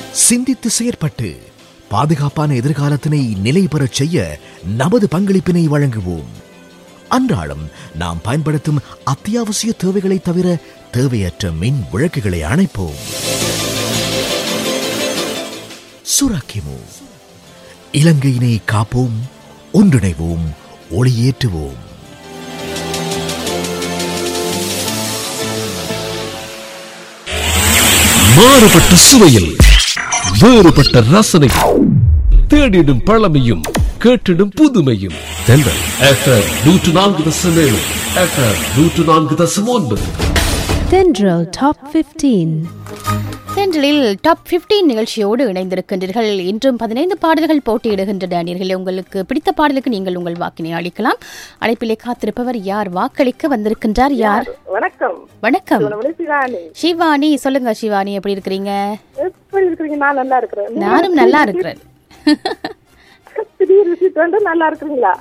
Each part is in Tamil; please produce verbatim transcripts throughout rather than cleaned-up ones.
சிந்தித்து செயற்பட்டு பாதுகாப்பான எதிர்காலத்தினை நிலை பெறச் செய்ய நமது பங்களிப்பினை வழங்குவோம். அன்றாடம் நாம் பயன்படுத்தும் அத்தியாவசிய தேவைகளை தவிர தேவையற்ற மின் விளக்குகளை அணைப்போம். சுராக்கிமு, இலங்கையினை காப்போம், ஒன்றிணைவோம், ஒளியேற்றுவோம். மாறுபட்ட சுவையில் வேறுபட்ட ரசனை, தேடிடும் பழமையும் கேட்டிடும் புதுமையும். தென்றல் எஃப்எம் நூற்று நான்கு தசம் ஏழு, எஃப்எம் நூற்று நான்கு தசம் ஒன்பது. தென்றல் டாப் பதினைந்து. தென்றலில் டாப் பதினைந்து நிகழ்ச்சியோடு இணைந்திருக்கின்றீர்கள். இன்றும் பதினைந்து பாடல்கள் போட்டியிடுகின்றன. நேயர்களே, உங்களுக்கு பிடித்த பாடலுக்கு நீங்கள் உங்கள் வாக்கினை அளிக்கலாம். அழைப்பிலே காத்திருப்பவர் யார்? வாக்களிக்க வந்திருக்கின்றார் யார்? வணக்கம். வணக்கம் சிவானி. சிவானி, சொல்லுங்க சிவானி, எப்படி இருக்கிறீங்க? எப்படி இருக்கீங்க? நான் நல்லா இருக்கிறேன். நானும் நல்லா இருக்கிறேன். திடீர் விஷயத்தோட நல்லா இருக்கிறீங்களா?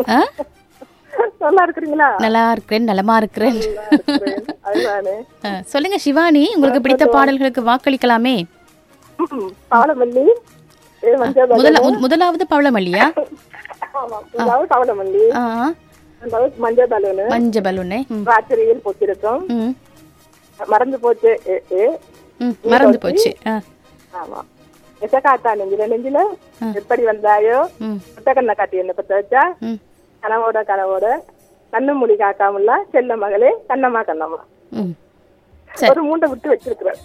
நல்லா இருக்கிறீங்களா? நல்லா இருக்கிறேன், நலமா இருக்கிறேன். அதுதானே. சொல்லுங்க சிவானி, உங்களுக்கு பிடித்த பாடல்களுக்கு வாக்களிக்கலாமே. பவளமல்லி. முதலாவது பவளமல்லியா? பவளமல்லி, மஞ்சள் பலூனு, மஞ்சள் பலூனு, ராத்திரியில் போட்டிருக்கோம். மறந்து போச்சு, மறந்து போச்சு. ஆமா. எசகாத்தா நெஞ்சில நெஞ்சில எப்படி வந்தாயோ, முட்டக்கண்ண காட்டி என்ன பத்த வச்சா, கனவோட கனவோட கண்ணு மொழி காக்காமல்ல செல்ல மகளே கண்ணம்மா கண்ணம்மா, ஒரு மூண்டை விட்டு வச்சிருக்கிறேன்.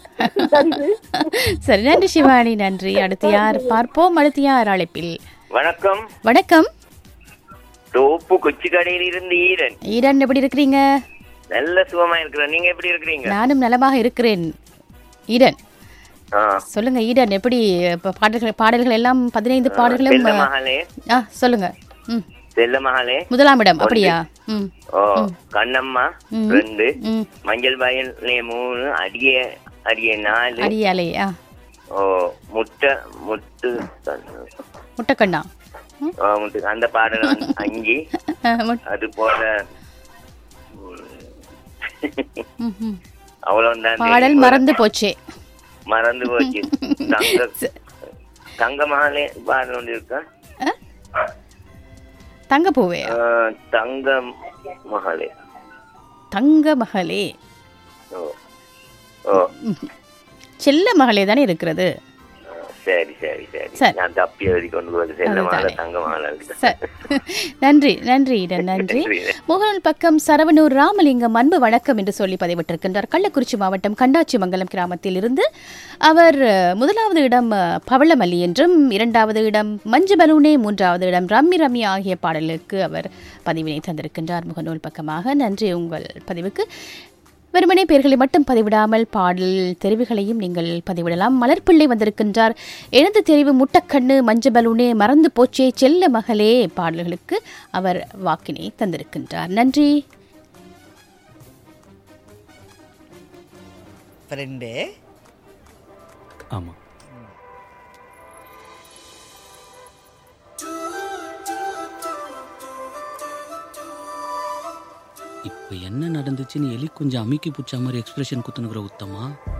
சரி, நன்றி சிவானி, நன்றி. அடுத்து யார் பார்ப்போம்? அடுத்து யார் அழைப்பில்? வணக்கம். வணக்கம். தோப்பு கொச்சி கடையில் இருந்து ஈரன். ஈரன், எப்படி இருக்கிறீங்க? நல்ல சுகமா இருக்கிறேன். நீங்க எப்படி இருக்கிறீங்க? நானும் நலமாக இருக்கிறேன். ஈரன், சொல்லுங்க ஈரன், எப்படி பாடல்கள் பாடல்கள் எல்லாம் பதினைந்து பாடல்களும் சொல்லுங்க. செல்ல மகளே முதலாம் இடம், அப்படியா? ஓ, கண்ணம்மா ரெண்டு, மஞ்சள் வயலே மூணு, அடிய அடிய நாலு, அடியாலே. ஓ, முட்டை முட்டு முட்டைக்கண்ணா, அந்த பாடல் அஞ்சு. அது போல அவ்வளவுதான். பாடல் மறந்து போச்சே. மறந்து போச்சு. தங்க தங்க மகளே பாடல் ஒன்று இருக்கா? தங்க பூவே, தங்க மகளே, தங்க மகளே, செல்ல மகளே தானே இருக்கிறது. சரி சரி சரி, நான் தப்பி எழுதி கொண்டு போது செல்ல மகளே தங்க மகளே. நன்றி நன்றி நன்றி. முகநூல் பக்கம் சரவணூர் ராமலிங்கம் அன்பு வணக்கம் என்று சொல்லி பதிவிட்டிருக்கின்றார். கள்ளக்குறிச்சி மாவட்டம் கண்டாச்சிமங்கலம் கிராமத்தில் இருந்து அவர் முதலாவது இடம் பவளமல்லி என்றும், இரண்டாவது இடம் மஞ்சு பலூனே, மூன்றாவது இடம் ரம்மி ரம்மி ஆகிய பாடலுக்கு அவர் பதிவினை தந்திருக்கின்றார் முகநூல் பக்கமாக. நன்றி உங்கள் பதிவுக்கு. வெறுமனே பெயர்களை மட்டும் பதிவிடாமல் பாடல் தெரிவுகளையும் நீங்கள் பதிவிடலாம். மலர்பிள்ளை வந்திருக்கின்றார். எனது தெரிவு முட்டக்கண்ணு, மஞ்சள் பலூனே, மறந்து போச்சே, செல்ல மகளே பாடல்களுக்கு அவர் வாக்கினை தந்திருக்கின்றார். நன்றி. ஆமா, இப்ப என்ன நடந்துச்சுன்னு எலி கொஞ்சம் அமுக்கி புடிச்ச மாதிரி எக்ஸ்பிரஷன் குத்துனுக்குற உத்தமா.